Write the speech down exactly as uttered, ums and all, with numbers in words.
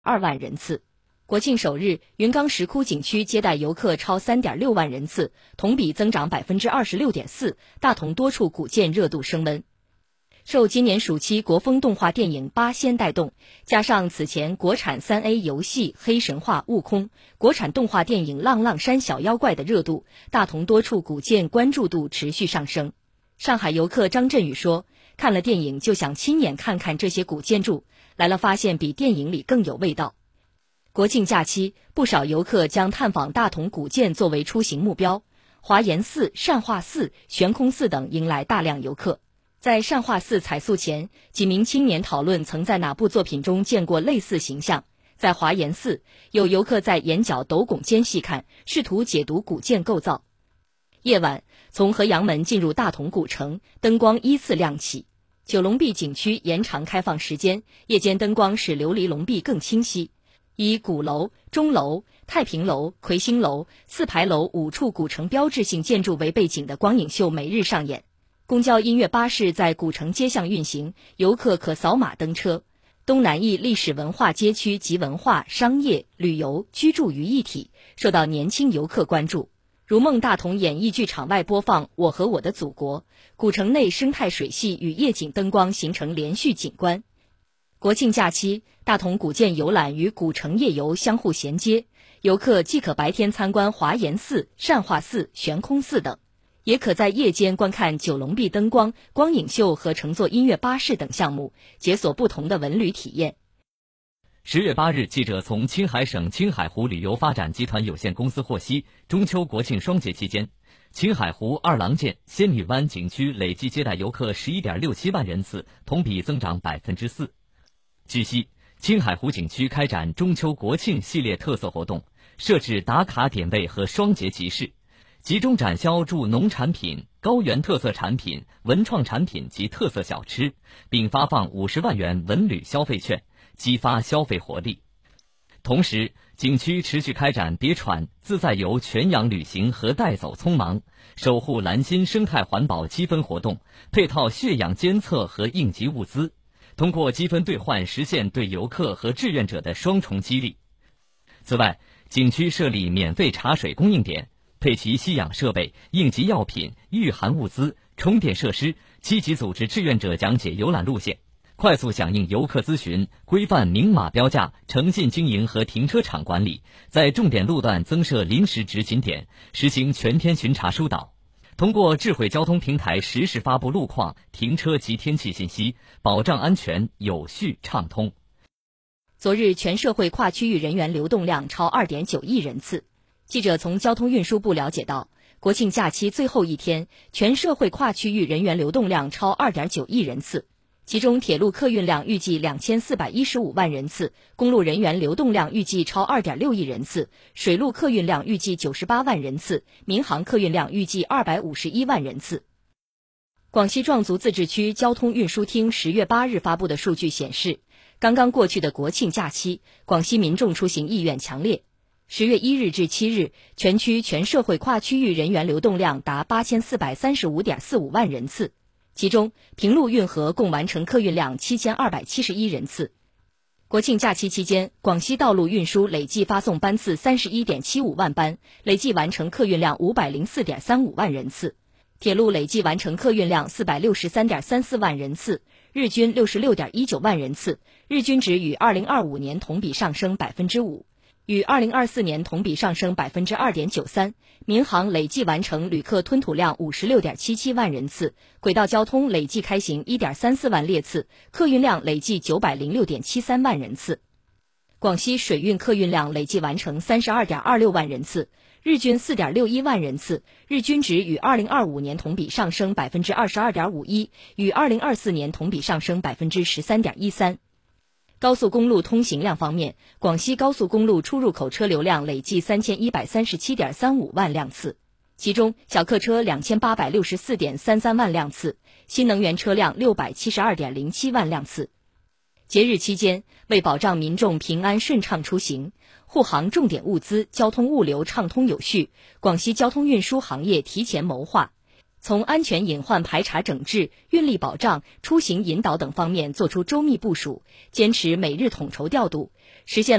二万人次。国庆首日，云冈石窟景区接待游客超 三点六万人次，同比增长 百分之二十六点四， 大同多处古建热度升温。受今年暑期国风动画电影《八仙》带动，加上此前国产 三 A 游戏《黑神话：悟空》、国产动画电影《浪浪山小妖怪》的热度，大同多处古建关注度持续上升。上海游客张振宇说，看了电影就想亲眼看看这些古建筑，来了发现比电影里更有味道。国庆假期，不少游客将探访大同古建作为出行目标，华严寺、善化寺、悬空寺等迎来大量游客。在善化寺彩塑前，几名青年讨论曾在哪部作品中见过类似形象。在华严寺，有游客在眼角斗拱间细看，试图解读古建构造。夜晚，从河阳门进入大同古城，灯光依次亮起。九龙壁景区延长开放时间，夜间灯光使琉璃龙壁更清晰。以鼓楼、钟楼、太平楼、魁星楼、四牌楼五处古城标志性建筑为背景的光影秀每日上演。公交音乐巴士在古城街巷运行，游客可扫码登车。东南翼历史文化街区集文化、商业、旅游、居住于一体，受到年轻游客关注。如梦大同演艺剧场外播放《我和我的祖国》，古城内生态水系与夜景灯光形成连续景观。国庆假期，大同古建游览与古城夜游相互衔接，游客既可白天参观华严寺、善化寺、悬空寺等，也可在夜间观看九龙壁灯光、光影秀和乘坐音乐巴士等项目，解锁不同的文旅体验。 十月八日，记者从青海省青海湖旅游发展集团有限公司获悉，中秋国庆双节期间，青海湖二郎剑、仙女湾景区累计接待游客 十一点六七万人次，同比增长 百分之四。据悉，青海湖景区开展中秋国庆系列特色活动，设置打卡点位和双节集市，集中展销助农产品、高原特色产品、文创产品及特色小吃，并发放五十万元文旅消费券，激发消费活力。同时，景区持续开展别闯自在游全洋旅行和带走匆忙、守护蓝心生态环保积分活动，配套血氧监测和应急物资，通过积分兑换实现对游客和志愿者的双重激励。此外，景区设立免费茶水供应点，配齐吸氧设备、应急药品、御寒物资、充电设施，积极组织志愿者讲解游览路线，快速响应游客咨询，规范明码标价、诚信经营和停车场管理，在重点路段增设临时执勤点，实行全天巡查疏导。通过智慧交通平台实时发布路况、停车及天气信息，保障安全有序畅通。 昨日，全社会跨区域人员流动量超 二点九亿人次。记者从交通运输部了解到，国庆假期最后一天，全社会跨区域人员流动量超 二点九亿人次。其中铁路客运量预计两千四百一十五万人次，公路人员流动量预计超 二点六亿人次，水路客运量预计九十八万人次，民航客运量预计二百五十一万人次。广西壮族自治区交通运输厅十月八日发布的数据显示，刚刚过去的国庆假期，广西民众出行意愿强烈。十月一日至七日，全区全社会跨区域人员流动量达八千四百三十五点四五万人次。其中，平陆运河共完成客运量七千二百七十一人次。国庆假期期间，广西道路运输累计发送班次 三十一点七五万班，累计完成客运量 五百零四点三五万人次。铁路累计完成客运量 四百六十三点三四万人次，日均 六十六点一九万人次，日均值与二零二五年同比上升 百分之五。与二零二四年同比上升 百分之二点九三， 民航累计完成旅客吞吐量 五十六点七七万人次，轨道交通累计开行 一点三四万列次，客运量累计 九百零六点七三万人次。广西水运客运量累计完成 三十二点二六万人次，日均 四点六一万人次，日均值与二零二五年同比上升 百分之二十二点五一， 与二零二四年同比上升 百分之十三点一三。高速公路通行量方面，广西高速公路出入口车流量累计 三千一百三十七点三五万辆次，其中小客车 两千八百六十四点三三万辆次，新能源车辆 六百七十二点零七万辆次。节日期间，为保障民众平安顺畅出行，护航重点物资交通物流畅通有序，广西交通运输行业提前谋划，从安全隐患排查整治、运力保障、出行引导等方面作出周密部署，坚持每日统筹调度， 实现